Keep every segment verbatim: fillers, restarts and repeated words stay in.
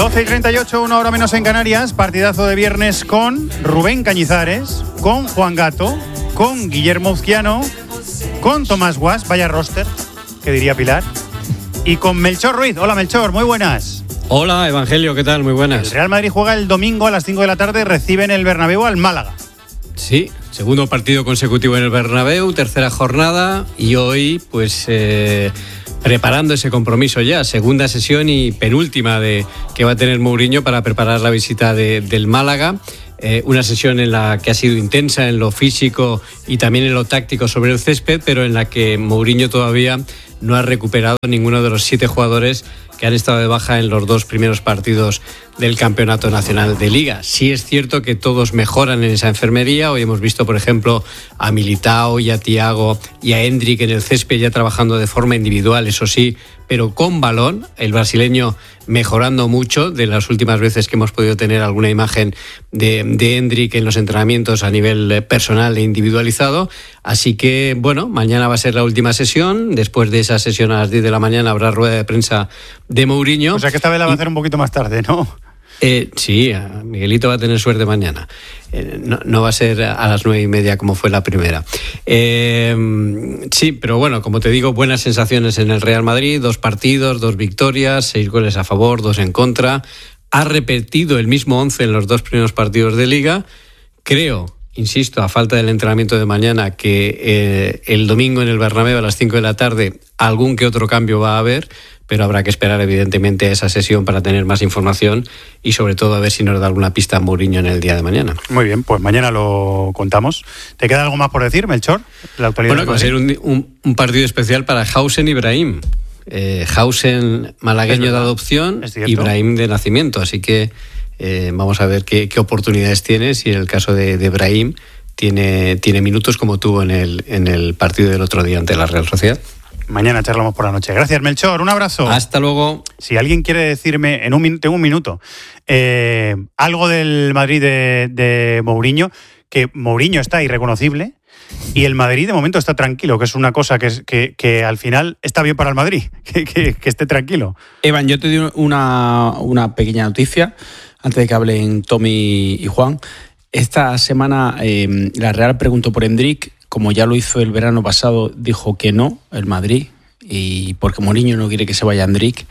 doce y treinta y ocho, una hora menos en Canarias. Partidazo de viernes con Rubén Cañizares, con Juan Gato, con Guillermo Uzquiano, con Tomás Guas, vaya roster, que diría Pilar, y con Melchor Ruiz. Hola Melchor, muy buenas. Hola Evangelio, ¿qué tal? Muy buenas. El Real Madrid juega el domingo a las cinco de la tarde, recibe en el Bernabéu al Málaga. Sí, segundo partido consecutivo en el Bernabéu, tercera jornada, y hoy pues eh, preparando ese compromiso ya, segunda sesión y penúltima de que va a tener Mourinho para preparar la visita de, del Málaga. Eh, una sesión en la que ha sido intensa en lo físico y también en lo táctico sobre el césped, pero en la que Mourinho todavía no ha recuperado ninguno de los siete jugadores que han estado de baja en los dos primeros partidos del Campeonato Nacional de Liga. Sí es cierto que todos mejoran en esa enfermería. Hoy hemos visto, por ejemplo, a Militao y a Thiago y a Endrick en el césped ya trabajando de forma individual, eso sí, pero con balón. El brasileño mejorando mucho de las últimas veces que hemos podido tener alguna imagen de, de Endrick en los entrenamientos a nivel personal e individualizado. Así que, bueno, mañana va a ser la última sesión. Después de esa sesión a las diez de la mañana habrá rueda de prensa de Mourinho. O sea que esta vez la va a hacer un poquito más tarde, ¿no? Eh, sí, Miguelito va a tener suerte mañana. Eh, no, no va a ser a las nueve y media como fue la primera. Eh, sí, pero bueno, como te digo, buenas sensaciones en el Real Madrid. Dos partidos, dos victorias, seis goles a favor, dos en contra. Ha repetido el mismo once en los dos primeros partidos de Liga. Creo, insisto, a falta del entrenamiento de mañana, que eh, el domingo en el Bernabéu a las cinco de la tarde algún que otro cambio va a haber, pero habrá que esperar evidentemente a esa sesión para tener más información y sobre todo a ver si nos da alguna pista a Mourinho en el día de mañana. Muy bien, pues mañana lo contamos. ¿Te queda algo más por decir, Melchor? La actualidad. Bueno, va a ser un, un, un partido especial para Hausen y Brahim. Eh, Hausen malagueño de adopción y Brahim de nacimiento, así que eh, vamos a ver qué, qué oportunidades tiene, si en el caso de, de Brahim tiene, tiene minutos como tuvo en el, en el partido del otro día ante la Real Sociedad. Mañana charlamos por la noche. Gracias, Melchor. Un abrazo. Hasta luego. Si alguien quiere decirme, en un minuto, tengo un minuto, eh, algo del Madrid de, de Mourinho, que Mourinho está irreconocible y el Madrid de momento está tranquilo, que es una cosa que, que, que al final está bien para el Madrid, que, que, que esté tranquilo. Evan, yo te doy una, una pequeña noticia antes de que hablen Tommy y Juan. Esta semana eh, la Real preguntó por Endrick. Como ya lo hizo el verano pasado, dijo que no, el Madrid, y porque Mourinho no quiere que se vaya Endrick,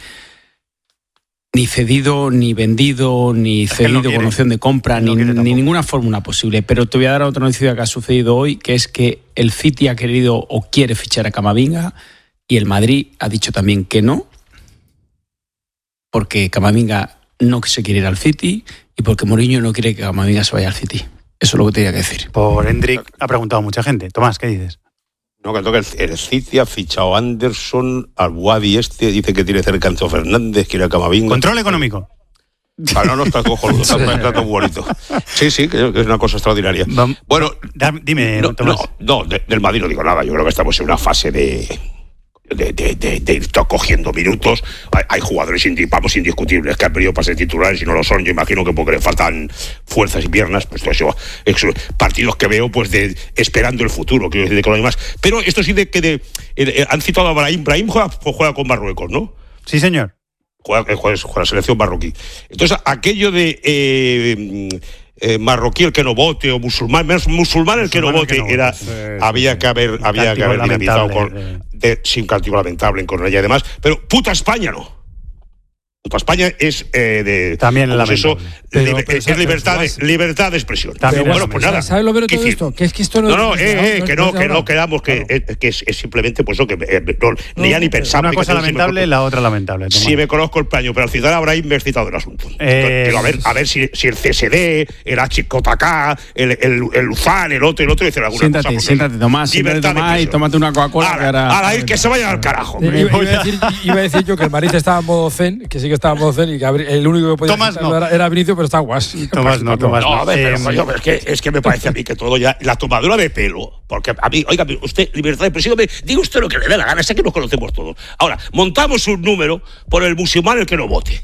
ni cedido, ni vendido, ni es cedido no con opción de compra, no ni, ni ninguna fórmula posible. Pero te voy a dar otra noticia que ha sucedido hoy, que es que el City ha querido o quiere fichar a Camavinga y el Madrid ha dicho también que no, porque Camavinga no se quiere ir al City y porque Mourinho no quiere que Camavinga se vaya al City. Eso es lo que tenía que decir. Por Endrick ha preguntado mucha gente. Tomás, ¿qué dices? No, que toca el, el City ha fichado a Anderson, al Wadi este, dice que tiene cerca a Enzo Fernández, quiere a Camavinga. ¿Control económico? Ah, no, no, está cojonudo, está, está todo bonito. Sí, sí, que es una cosa extraordinaria. Bueno, dime, no, Tomás. No, no, de, del Madrid no digo nada. Yo creo que estamos en una fase de... De, de, de, de ir cogiendo minutos. Hay, hay jugadores indi, vamos, indiscutibles que han venido para ser titulares y no lo son. Yo imagino que porque le faltan fuerzas y piernas, pues eso, eso partidos que veo pues de esperando el futuro, quiero decir, con lo demás. Pero esto sí de que de, eh, han citado a Brahim. Brahim juega, juega con Marruecos, ¿no? Sí, señor. Juega, juega, juega la selección marroquí. Entonces, aquello de eh, eh, marroquí el que no vote o musulmán, menos musulmán el que no vote, que no era, vote. había que haber, había que haber dinamizado con... De, sin castigo lamentable en Cornellá y demás, pero puta España no. Puta España es eh, de también eso, pero, li, pero, es pero, libertad, de, libertad de expresión. También bueno, bueno, pues nada. ¿Sabes lo peor de todo esto? Que es que esto no. No, no, eh, eh, que no, que no quedamos, que, eh, que es, es simplemente pues eso que eh, no, no, ni ya ni pensamos. Una cosa lamentable, si la otra lamentable. Si me conozco el paño, pero al citar a Brahim me he citado el asunto. Eh, Entonces, a ver, a ver si, si el C S D, el H K K, el, el, el Luzán, el otro, el otro, dicen alguna siéntate, cosa. Siéntate, Tomás, siéntate, Tomás, y tómate una Coca-Cola. Ahora, ir que se vayan al carajo. Iba a decir yo que el Madrid estaba en modo zen, que sí que estaba en modo zen y que el único que podía Tomás no. era, era Vinicius, pero está guas. Tomás no, Tomás no. no. A ver, pero, eh, pero, es, que, es que me parece a mí que todo ya... La tomadura de pelo, porque a mí, oiga, usted, libertad de expresión, diga usted lo que le dé la gana, sé que nos conocemos todos. Ahora, montamos un número por el musulmán el que no vote.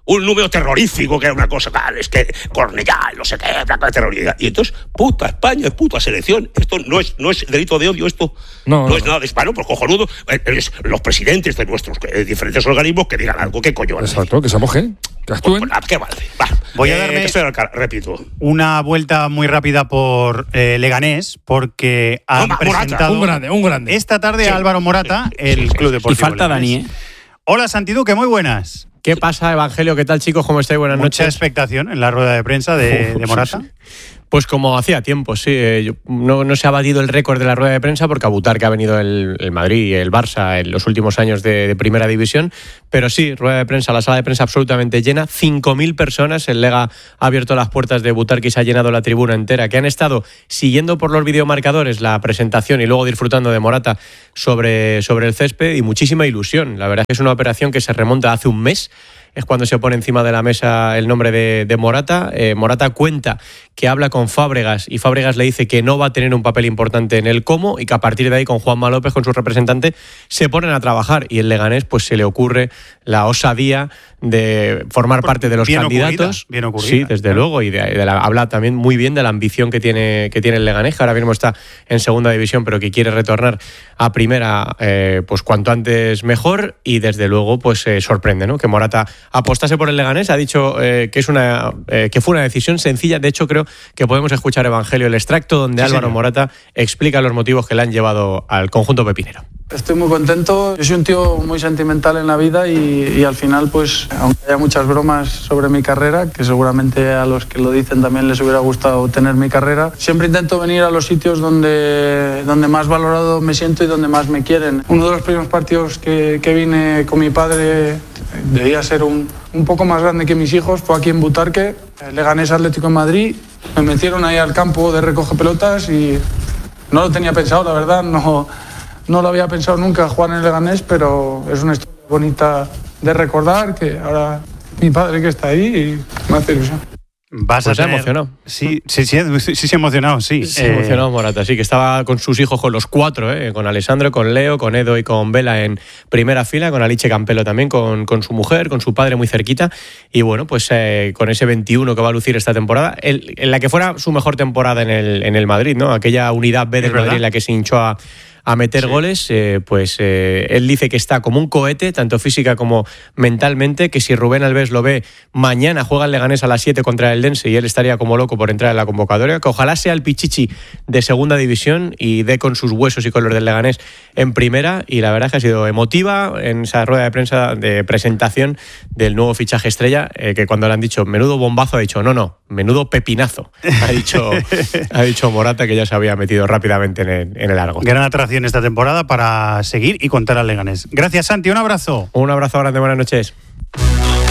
un número terrorífico, que era una cosa tal, es que Cornellá, no sé qué, placa de terrorismo. Y entonces, puta España, puta selección. Esto no es, no es delito de odio, esto no, no, no es nada de hispano, pues cojonudo. Es los presidentes de nuestros eh, diferentes organismos que digan algo, ¿qué coño? Exacto, que se mojen, que actúen. Pues, pues, ¿qué vale? Va. Voy a eh, darme, estoy al car- repito, una vuelta muy rápida por eh, Leganés, porque han Morata, presentado un grande, un grande. esta tarde Sí. a Álvaro Morata, el Sí, sí, Club sí. Y Deportivo falta Leganés. Dani, ¿eh? Hola Santi Duque, muy buenas. ¿Qué pasa, Evangelio? ¿Qué tal, chicos? ¿Cómo estáis? Buenas Mucha noches. expectación en la rueda de prensa de, de Morata. Sí, sí. Pues como hacía tiempo, sí. Eh, yo- no, no se ha batido el récord de la rueda de prensa porque a Butarque ha venido el, el Madrid y el Barça en los últimos años de, de Primera División. Pero sí, rueda de prensa, la sala de prensa absolutamente llena. cinco mil personas. El Lega ha abierto las puertas de Butarque y se ha llenado la tribuna entera, que han estado siguiendo por los videomarcadores la presentación y luego disfrutando de Morata sobre, sobre el césped, y muchísima ilusión. La verdad es que es una operación que se remonta hace un mes. Es cuando se pone encima de la mesa el nombre de, de Morata. Eh, Morata cuenta que habla con Fábregas y Fábregas le dice que no va a tener un papel importante en el cómo, y que a partir de ahí con Juanma López, con su representante, se ponen a trabajar, y el Leganés pues se le ocurre la osadía de formar parte de los Bien candidatos. ocurrida, bien ocurrida. Sí, desde luego, y de, de la, habla también muy bien de la ambición que tiene, que tiene el Leganés, que ahora mismo está en segunda división, pero que quiere retornar a primera eh, pues cuanto antes mejor, y desde luego pues eh, sorprende, ¿no?, que Morata apostase por el Leganés. Ha dicho eh, que es una eh, que fue una decisión sencilla. De hecho, creo que podemos escuchar, Evangelio, el extracto donde Sí, Álvaro señor. Morata explica los motivos que le han llevado al conjunto pepinero. Estoy muy contento. Yo soy un tío muy sentimental en la vida y, y al final, pues, aunque haya muchas bromas sobre mi carrera, que seguramente a los que lo dicen también les hubiera gustado tener mi carrera, siempre intento venir a los sitios donde, donde más valorado me siento y donde más me quieren. Uno de los primeros partidos que, que vine con mi padre, debía ser un, un poco más grande que mis hijos, fue aquí en Butarque, Leganés Atlético en Madrid. Me metieron ahí al campo de recoge pelotas y no lo tenía pensado, la verdad, no... No lo había pensado nunca jugar en el Leganés, pero es una historia bonita de recordar, que ahora mi padre que está ahí y me hace ilusión. Vas Pues a se ha tener- emocionado. Sí, sí, sí, sí, sí, se ha emocionado, sí. Se Eh, emocionó Morata, sí, que estaba con sus hijos, con los cuatro, ¿eh? Con Alessandro, con Leo, con Edo y con Vela en primera fila, con Alice Campelo también, con, con su mujer, con su padre muy cerquita. Y bueno, pues eh, con ese veintiuno que va a lucir esta temporada, el- en la que fuera su mejor temporada en el, en el Madrid, ¿no? Aquella unidad B del Es verdad. Madrid en la que se hinchó a a meter Sí. goles, eh, pues eh, él dice que está como un cohete, tanto física como mentalmente, que si Rubén Alves lo ve, mañana juega el Leganés a las siete contra el Dense y él estaría como loco por entrar en la convocatoria, que ojalá sea el Pichichi de segunda división y dé con sus huesos y con los del Leganés en primera. Y la verdad es que ha sido emotiva en esa rueda de prensa de presentación del nuevo fichaje estrella, eh, que cuando le han dicho menudo bombazo, ha dicho no, no, menudo pepinazo, ha dicho, ha dicho Morata, que ya se había metido rápidamente en el, en el Argos. Gran atracción esta temporada para seguir y contar al Leganés. Gracias, Santi. Un abrazo. Un abrazo grande, buenas noches.